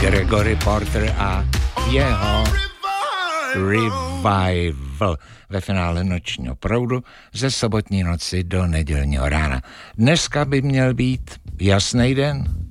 Gregory Porter a jeho Revival ve finále nočního proudu ze sobotní noci do nedělního rána. Dneska by měl být jasný den,